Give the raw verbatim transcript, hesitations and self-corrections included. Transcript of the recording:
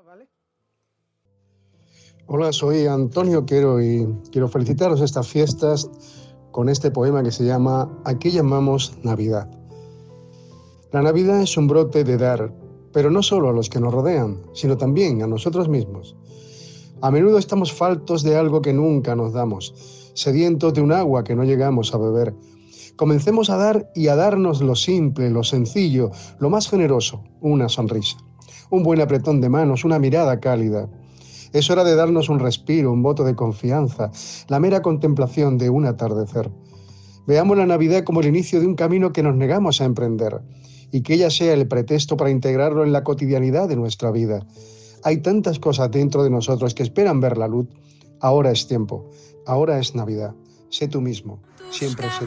Hola, soy Antonio Quero y quiero felicitaros estas fiestas con este poema que se llama Aquí llamamos Navidad. La Navidad es un brote de dar, pero no solo a los que nos rodean, sino también a nosotros mismos. A menudo estamos faltos de algo que nunca nos damos, sedientos de un agua que no llegamos a beber. Comencemos a dar y a darnos lo simple, lo sencillo, lo más generoso, una sonrisa, un buen apretón de manos, una mirada cálida. Es hora de darnos un respiro, un voto de confianza, la mera contemplación de un atardecer. Veamos la Navidad como el inicio de un camino que nos negamos a emprender y que ella sea el pretexto para integrarlo en la cotidianidad de nuestra vida. Hay tantas cosas dentro de nosotros que esperan ver la luz. Ahora es tiempo, ahora es Navidad. Sé tú mismo, siempre sé